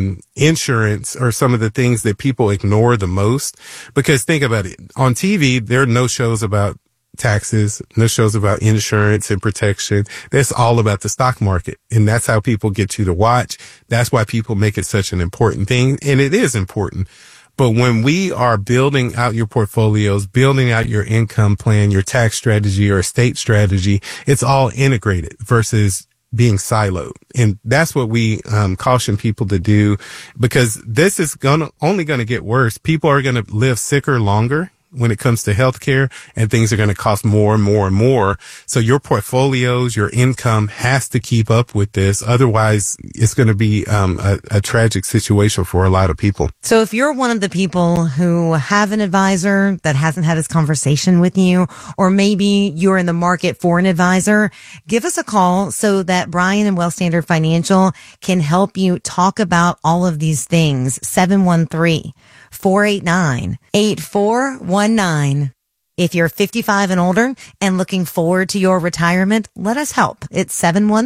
insurance are some of the things that people ignore the most, because think about it. On TV, there are no shows about taxes, no shows about insurance and protection. That's all about the stock market. And that's how people get you to watch. That's why people make it such an important thing. And it is important. But when we are building out your portfolios, building out your income plan, your tax strategy, your estate strategy, it's all integrated versus being siloed. And that's what we caution people to do, because this is only going to get worse. People are going to live sicker longer when it comes to healthcare, and things are going to cost more and more and more. So your portfolios, your income has to keep up with this. Otherwise, it's going to be a tragic situation for a lot of people. So if you're one of the people who have an advisor that hasn't had this conversation with you, or maybe you're in the market for an advisor, give us a call so that Brian and Wealth Standard Financial can help you talk about all of these things. 713-489-8419. If you're 55 and older and looking forward to your retirement, let us help. It's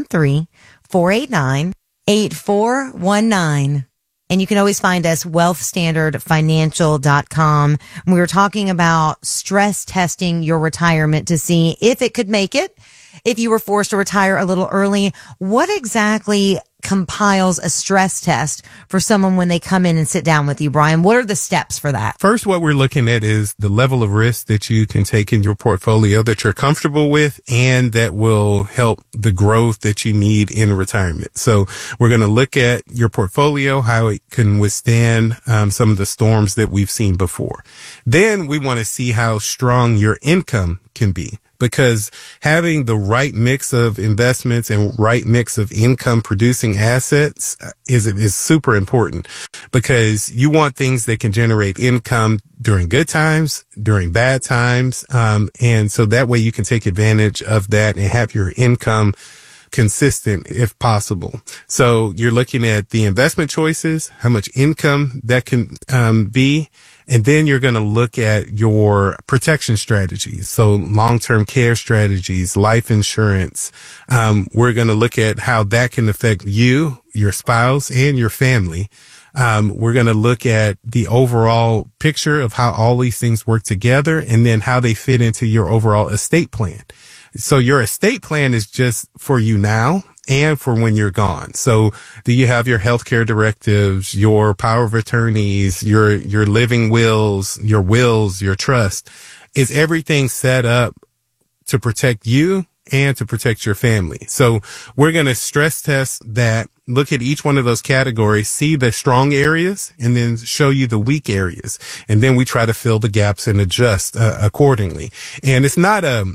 713-489-8419. And you can always find us wealthstandardfinancial.com. We were talking about stress testing your retirement to see if it could make it. If you were forced to retire a little early, what exactly compiles a stress test for someone when they come in and sit down with you, Brian? What are the steps for that? First, what we're looking at is the level of risk that you can take in your portfolio that you're comfortable with and that will help the growth that you need in retirement. So we're going to look at your portfolio, how it can withstand some of the storms that we've seen before. Then we want to see how strong your income can be, because having the right mix of investments and right mix of income producing assets is super important, because you want things that can generate income during good times, during bad times. And so that way you can take advantage of that and have your income consistent if possible. So you're looking at the investment choices, how much income that can be. And then you're going to look at your protection strategies. So long-term care strategies, life insurance. We're going to look at how that can affect you, your spouse, and your family. We're going to look at the overall picture of how all these things work together, and then how they fit into your overall estate plan. So your estate plan is just for you now and for when you're gone. So do you have your healthcare directives, your power of attorneys, your living wills, your trust? Is everything set up to protect you and to protect your family? So we're going to stress test that, look at each one of those categories, see the strong areas, and then show you the weak areas. And then we try to fill the gaps and adjust accordingly. And it's not a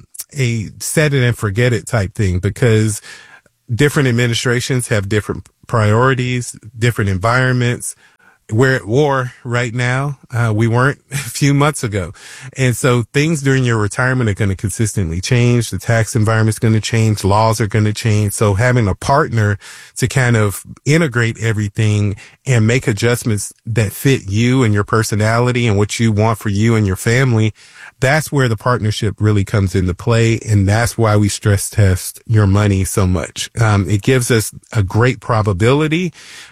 set it and forget it type thing, because different administrations have different priorities, different environments. We're at war right now. We weren't a few months ago. And so things during your retirement are going to consistently change. The tax environment is going to change. Laws are going to change. So having a partner to kind of integrate everything and make adjustments that fit you and your personality and what you want for you and your family, that's where the partnership really comes into play. And that's why we stress test your money so much. It gives us a great probability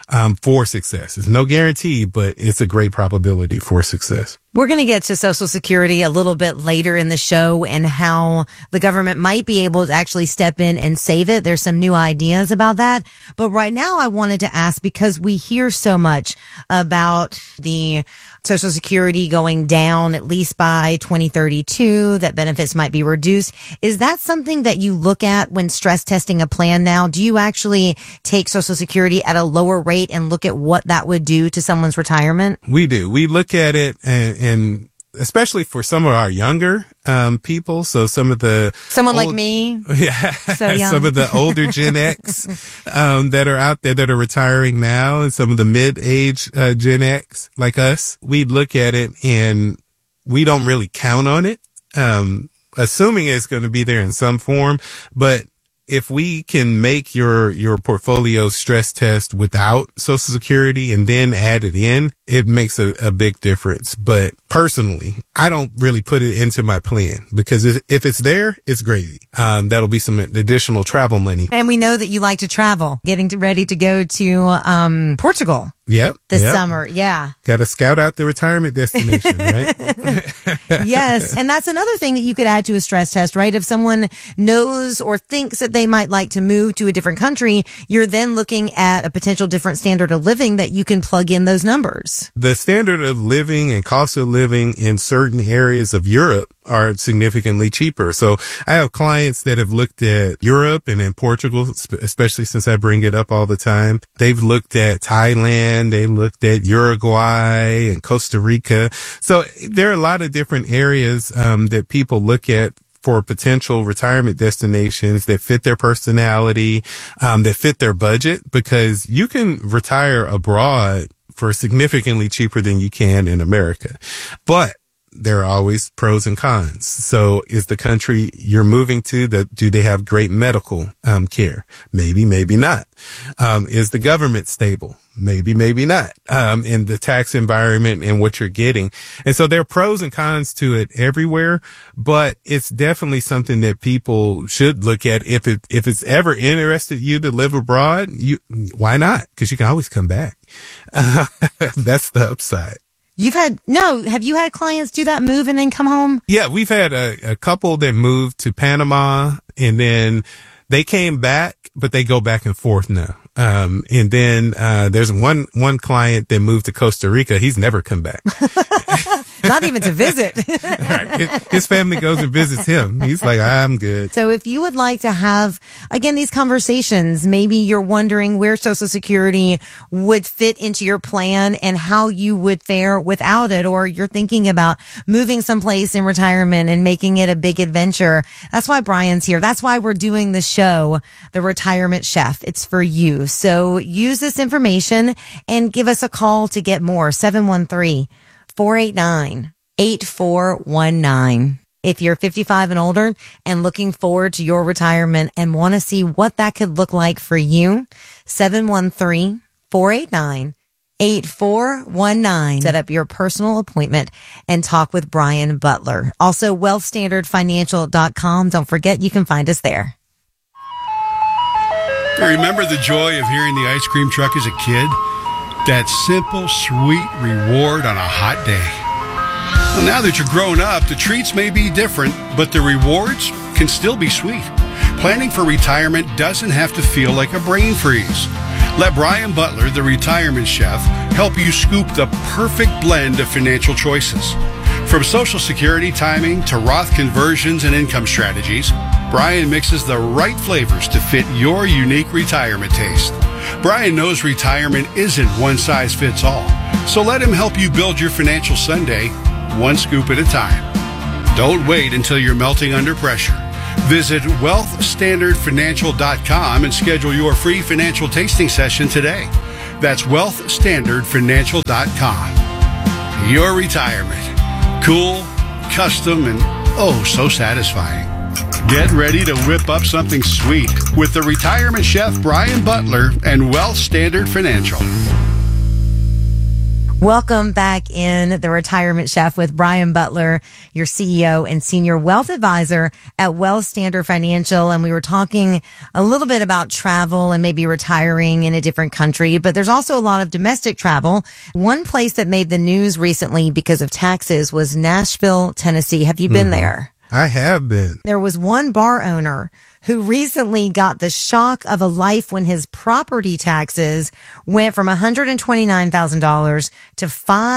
for success. It's no guarantee, but it's a great probability for success. We're going to get to Social Security a little bit later in the show and how the government might be able to actually step in and save it. There's some new ideas about that. But right now I wanted to ask, because we hear so much about the Social Security going down at least by 2032, that benefits might be reduced. Is that something that you look at when stress testing a plan now? Do you actually take Social Security at a lower rate and look at what that would do to someone's retirement? We do. We look at it and especially for some of our younger people. So someone like me. Yeah. So young. Some of the older Gen X that are out there that are retiring now, and some of the mid-age Gen X like us. We look at it and we don't really count on it, assuming it's going to be there in some form. But if we can make your portfolio stress test without Social Security and then add it in, it makes a big difference. But personally, I don't really put it into my plan, because if it's there, it's gravy. That'll be some additional travel money. And we know that you like to travel, getting ready to go to Portugal. Yep. This summer. Yeah. Got to scout out the retirement destination, right? Yes. And that's another thing that you could add to a stress test, right? If someone knows or thinks that they might like to move to a different country, you're then looking at a potential different standard of living that you can plug in those numbers. The standard of living and cost of living in certain areas of Europe are significantly cheaper. So I have clients that have looked at Europe and in Portugal, especially since I bring it up all the time. They've looked at Thailand, they looked at Uruguay and Costa Rica. So there are a lot of different areas that people look at for potential retirement destinations that fit their personality, that fit their budget, because you can retire abroad for significantly cheaper than you can in America. But there are always pros and cons. So is the country you're moving to, do they have great medical care? Maybe, maybe not. Is the government stable? Maybe, maybe not. In the tax environment and what you're getting. And so there are pros and cons to it everywhere, but it's definitely something that people should look at. If it's ever interested you to live abroad, why not? Because you can always come back. That's the upside. Have you had clients do that move and then come home? Yeah, we've had a couple that moved to Panama and then they came back, but they go back and forth now. And then there's one client that moved to Costa Rica. He's never come back. Not even to visit. His family goes and visits him. He's like, I'm good. So if you would like to have, again, these conversations, maybe you're wondering where Social Security would fit into your plan and how you would fare without it, or you're thinking about moving someplace in retirement and making it a big adventure. That's why Brian's here. That's why we're doing the show, The Retirement Chef. It's for you. So use this information and give us a call to get more. 713-489-8419. If you're 55 and older and looking forward to your retirement and want to see what that could look like for you, 713-489-8419. Set up your personal appointment and talk with Brian Butler. Also, wealthstandardfinancial.com. Don't forget, you can find us there. Remember the joy of hearing the ice cream truck as a kid? That simple, sweet reward on a hot day. Well, now that you're grown up, the treats may be different, but the rewards can still be sweet. Planning for retirement doesn't have to feel like a brain freeze. Let Brian Butler, the retirement chef, help you scoop the perfect blend of financial choices. From Social Security timing to Roth conversions and income strategies, Brian mixes the right flavors to fit your unique retirement taste. Brian knows retirement isn't one size fits all, so let him help you build your financial Sunday one scoop at a time. Don't wait until you're melting under pressure. Visit wealthstandardfinancial.com and schedule your free financial tasting session today. That's wealthstandardfinancial.com. Your retirement. Cool, custom, and oh so satisfying. Get ready to whip up something sweet with the retirement chef Brian Butler and Wealth Standard Financial. Welcome back in The Retirement Chef with Brian Butler, your CEO and Senior Wealth Advisor at Wealth Standard Financial. And we were talking a little bit about travel and maybe retiring in a different country, but there's also a lot of domestic travel. One place that made the news recently because of taxes was Nashville, Tennessee. Have you been there? I have been. There was one bar owner who recently got the shock of a life when his property taxes went from $129,000 to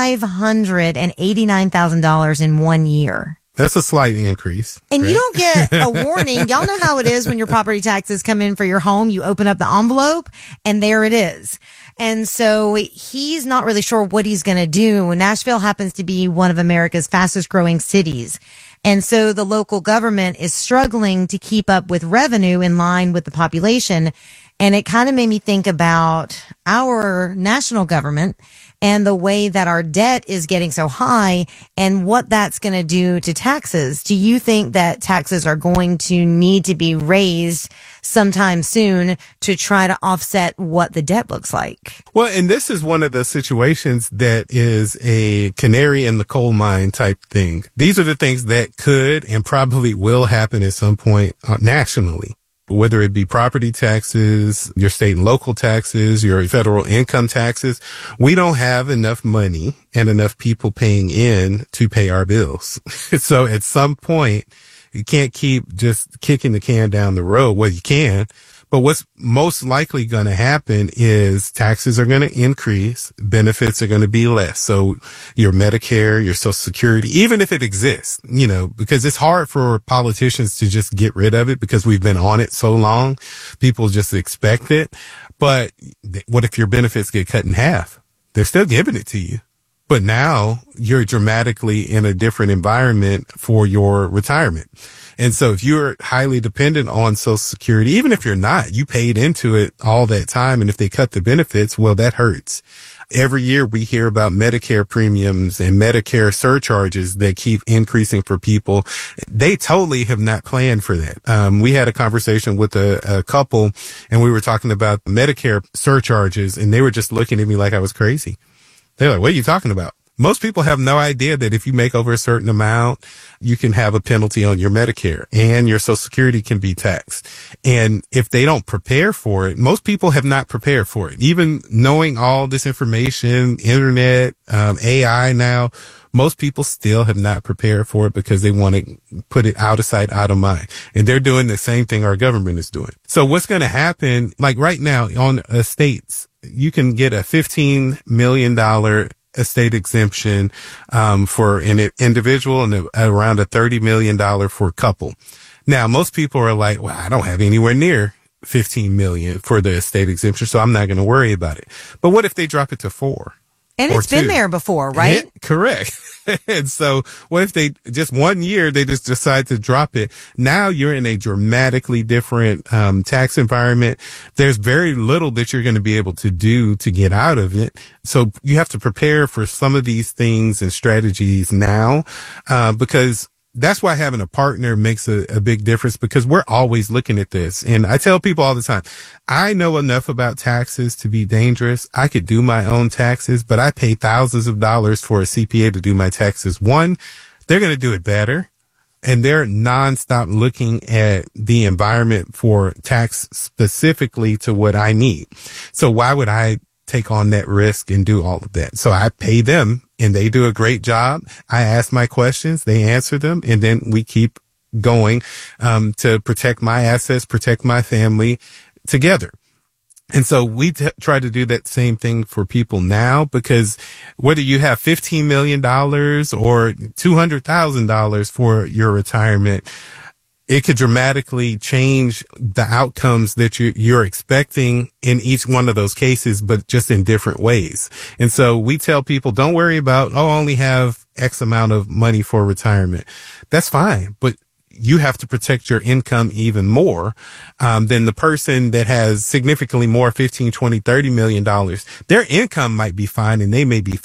$589,000 in 1 year. That's a slight increase. And right? You don't get a warning. Y'all know how it is when your property taxes come in for your home. You open up the envelope and there it is. And so he's not really sure what he's going to do. Nashville happens to be one of America's fastest growing cities. And so the local government is struggling to keep up with revenue in line with the population. And it kind of made me think about our national government and the way that our debt is getting so high and what that's going to do to taxes. Do you think that taxes are going to need to be raised sometime soon to try to offset what the debt looks like? Well, and this is one of the situations that is a canary in the coal mine type thing. These are the things that could and probably will happen at some point nationally. Whether it be property taxes, your state and local taxes, your federal income taxes, we don't have enough money and enough people paying in to pay our bills. So at some point, you can't keep just kicking the can down the road. Well, you can, but what's most likely going to happen is taxes are going to increase, benefits are going to be less. So your Medicare, your Social Security, even if it exists, you know, because it's hard for politicians to just get rid of it because we've been on it so long. People just expect it. But what if your benefits get cut in half? They're still giving it to you. But now you're dramatically in a different environment for your retirement. And so if you're highly dependent on Social Security, even if you're not, you paid into it all that time. And if they cut the benefits, well, that hurts. Every year we hear about Medicare premiums and Medicare surcharges that keep increasing for people. They totally have not planned for that. We had a conversation with a couple and we were talking about Medicare surcharges and they were just looking at me like I was crazy. They're like, what are you talking about? Most people have no idea that if you make over a certain amount, you can have a penalty on your Medicare and your Social Security can be taxed. And if they don't prepare for it, most people have not prepared for it. Even knowing all this information, internet, AI now, most people still have not prepared for it because they want to put it out of sight, out of mind. And they're doing the same thing our government is doing. So what's going to happen, like right now on estates, you can get a $15 million estate exemption for an individual and around a $30 million for a couple. Now, most people are like, well, I don't have anywhere near $15 million for the estate exemption, so I'm not going to worry about it. But what if they drop it to 4? And it's been there before, right? Yeah, correct. And so what if they just 1 year, they just decide to drop it? Now you're in a dramatically different tax environment. There's very little that you're going to be able to do to get out of it. So you have to prepare for some of these things and strategies now, because that's why having a partner makes a big difference, because we're always looking at this. And I tell people all the time, I know enough about taxes to be dangerous. I could do my own taxes, but I pay thousands of dollars for a CPA to do my taxes. One, they're going to do it better. And they're nonstop looking at the environment for tax specifically to what I need. So why would I take on that risk and do all of that? So I pay them and they do a great job. I ask my questions, they answer them, and then we keep going to protect my assets, protect my family together. And so we try to do that same thing for people now, because whether you have $15 million or $200,000 for your retirement, it could dramatically change the outcomes that you're expecting in each one of those cases, but just in different ways. And so we tell people, don't worry about, I only have X amount of money for retirement. That's fine, but you have to protect your income even more than the person that has significantly more, $15, $20, $30 million. Their income might be fine and they may be